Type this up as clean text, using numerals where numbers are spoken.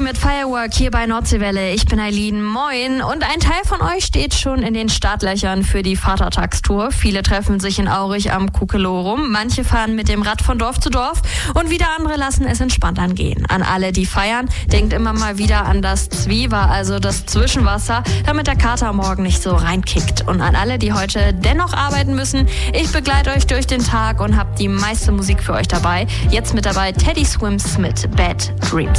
mit Firework hier bei Nordseewelle. Ich bin Eileen, moin. Und ein Teil von euch steht schon in den Startlöchern für die Vatertagstour. Viele treffen sich in Aurich am Kukelow rum. Manche fahren mit dem Rad von Dorf zu Dorf und wieder andere lassen es entspannt angehen. An alle, die feiern, denkt immer mal wieder an das Zwieber, also das Zwischenwasser, damit der Kater morgen nicht so reinkickt. Und an alle, die heute dennoch arbeiten müssen, ich begleite euch durch den Tag und habe die meiste Musik für euch dabei. Jetzt mit dabei Teddy Swims mit Bad Dreams.